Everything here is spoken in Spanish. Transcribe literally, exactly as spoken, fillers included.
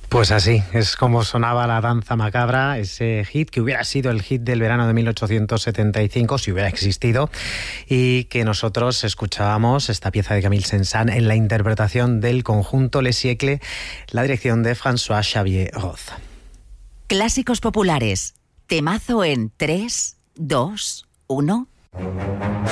Pues así, es como sonaba La danza macabra, ese hit que hubiera sido el hit del verano de mil ochocientos setenta y cinco si hubiera existido, y que nosotros escuchábamos esta pieza de Camille Saint-Saëns en la interpretación del conjunto Les Siècles, la dirección de François-Xavier Roth. Clásicos populares, temazo en tres, dos, uno...